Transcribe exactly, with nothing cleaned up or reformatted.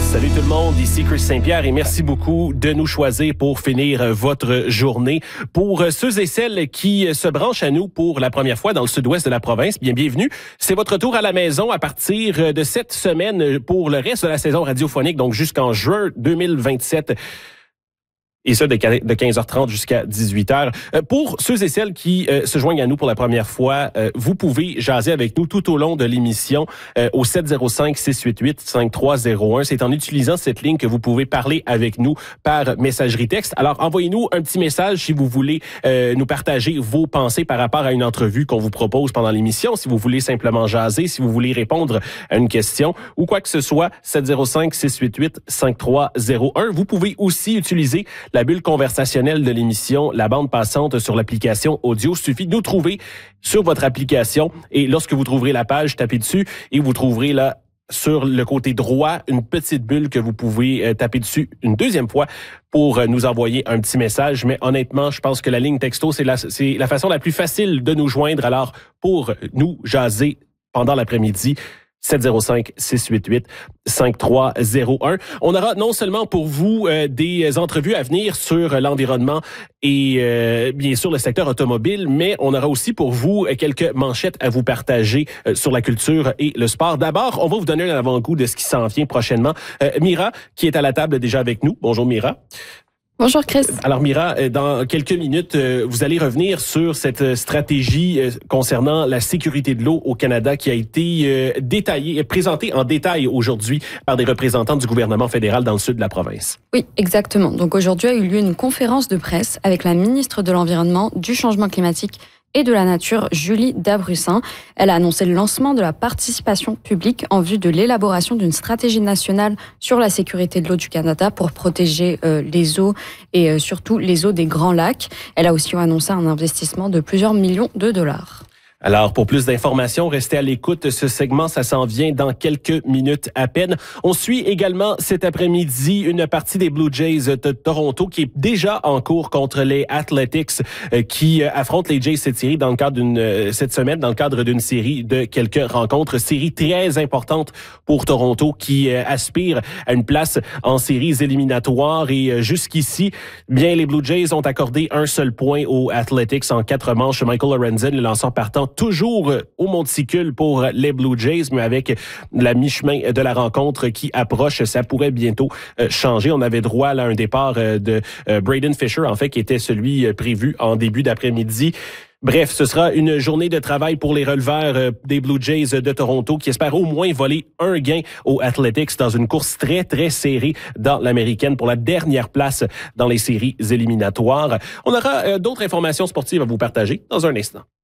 Salut tout le monde, ici Chris Saint-Pierre et merci beaucoup de nous choisir pour finir votre journée. Pour ceux et celles qui se branchent à nous pour la première fois dans le sud-ouest de la province, bien bienvenue. C'est votre retour à la maison à partir de cette semaine pour le reste de la saison radiophonique, donc jusqu'en juin deux mille vingt-sept. Et ça, de quinze heures trente jusqu'à dix-huit heures. Pour ceux et celles qui euh, se joignent à nous pour la première fois, euh, vous pouvez jaser avec nous tout au long de l'émission euh, au sept zéro cinq, six huit huit, cinq trois zéro un. C'est en utilisant cette ligne que vous pouvez parler avec nous par messagerie texte. Alors, envoyez-nous un petit message si vous voulez euh, nous partager vos pensées par rapport à une entrevue qu'on vous propose pendant l'émission, si vous voulez simplement jaser, si vous voulez répondre à une question ou quoi que ce soit, sept zéro cinq, six huit huit, cinq trois zéro un. Vous pouvez aussi utiliser la bulle conversationnelle de l'émission, la bande passante sur l'application audio. Il suffit de nous trouver sur votre application et lorsque vous trouverez la page, tapez dessus et vous trouverez là sur le côté droit une petite bulle que vous pouvez euh, taper dessus une deuxième fois pour euh, nous envoyer un petit message. Mais honnêtement, je pense que la ligne texto, c'est la, c'est la façon la plus facile de nous joindre. Alors, pour nous jaser pendant l'après-midi, sept zéro cinq, six huit huit, cinq trois zéro un. On aura non seulement pour vous euh, des entrevues à venir sur l'environnement et euh, bien sûr le secteur automobile, mais on aura aussi pour vous quelques manchettes à vous partager euh, sur la culture et le sport. D'abord, on va vous donner un avant-goût de ce qui s'en vient prochainement. Euh, Mira, qui est à la table déjà avec nous. Bonjour Mira. Bonjour Chris. Alors Mira, dans quelques minutes, vous allez revenir sur cette stratégie concernant la sécurité de l'eau au Canada qui a été détaillée, présentée en détail aujourd'hui par des représentants du gouvernement fédéral dans le sud de la province. Oui, exactement. Donc aujourd'hui a eu lieu une conférence de presse avec la ministre de l'Environnement, du Changement climatique et de la Nature, Julie Dabrussin. Elle a annoncé le lancement de la participation publique en vue de l'élaboration d'une stratégie nationale sur la sécurité de l'eau du Canada pour protéger euh, les eaux et euh, surtout les eaux des Grands Lacs. Elle a aussi annoncé un investissement de plusieurs millions de dollars. Alors, pour plus d'informations, restez à l'écoute. Ce segment, ça s'en vient dans quelques minutes à peine. On suit également cet après-midi une partie des Blue Jays de Toronto qui est déjà en cours contre les Athletics euh, qui euh, affrontent les Jays cette série dans le cadre d'une euh, cette semaine dans le cadre d'une série de quelques rencontres, série très importante pour Toronto qui euh, aspire à une place en séries éliminatoires et euh, jusqu'ici, bien les Blue Jays ont accordé un seul point aux Athletics en quatre manches. Michael Lorenzen, le lanceur partant, toujours au monticule pour les Blue Jays, mais avec la mi-chemin de la rencontre qui approche, ça pourrait bientôt changer. On avait droit là, à un départ de Braden Fisher, en fait, qui était celui prévu en début d'après-midi. Bref, ce sera une journée de travail pour les releveurs des Blue Jays de Toronto qui espèrent au moins voler un gain aux Athletics dans une course très, très serrée dans l'américaine pour la dernière place dans les séries éliminatoires. On aura d'autres informations sportives à vous partager dans un instant.